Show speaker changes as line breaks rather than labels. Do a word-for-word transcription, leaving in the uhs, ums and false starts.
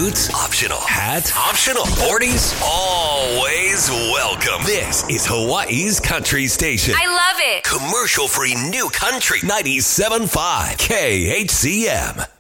Boots, optional. Hat, optional. Boardies, always welcome. This is Hawaii's Country Station.
I love it.
Commercial-free new country ninety-seven point five K H C M.